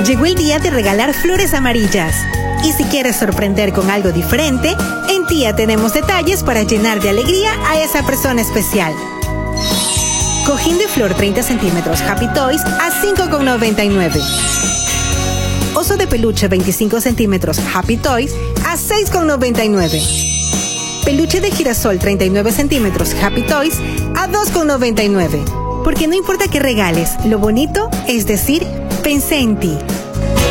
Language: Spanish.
Llegó el día de regalar flores amarillas. Y si quieres sorprender con algo diferente, en Tía tenemos detalles para llenar de alegría a esa persona especial. Cojín de flor 30 centímetros Happy Toys a $5,99. Oso de peluche 25 centímetros Happy Toys a $6,99. Peluche de girasol 39 centímetros Happy Toys a $2,99. Porque no importa qué regales, lo bonito es decir, pensé en ti.